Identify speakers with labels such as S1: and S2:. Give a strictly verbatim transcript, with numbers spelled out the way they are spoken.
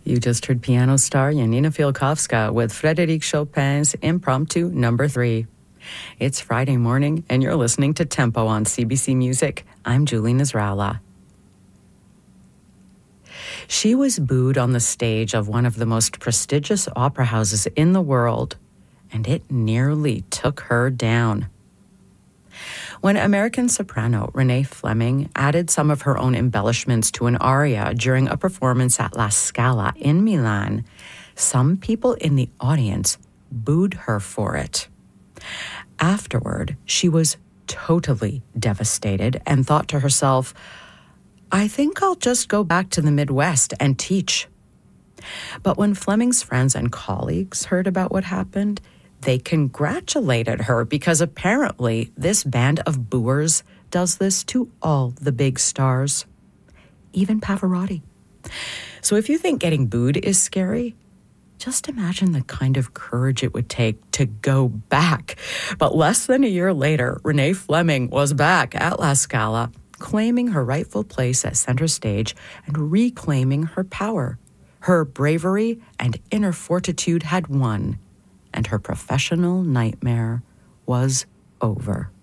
S1: You just heard piano star Janina Fialkowska with Frédéric Chopin's Impromptu Number Three. It's Friday morning, and you're listening to Tempo on C B C Music. I'm Julie Nasrallah. She was booed on the stage of one of the most prestigious opera houses in the world, and it nearly took her down. When American soprano Renee Fleming added some of her own embellishments to an aria during a performance at La Scala in Milan, some people in the audience booed her for it. Afterward, she was totally devastated and thought to herself, I think I'll just go back to the Midwest and teach. But when Fleming's friends and colleagues heard about what happened, they congratulated her because apparently this band of booers does this to all the big stars, even Pavarotti. So if you think getting booed is scary, just imagine the kind of courage it would take to go back. But less than a year later, Renee Fleming was back at La Scala, claiming her rightful place at center stage and reclaiming her power. Her bravery and inner fortitude had won, and her professional nightmare was over.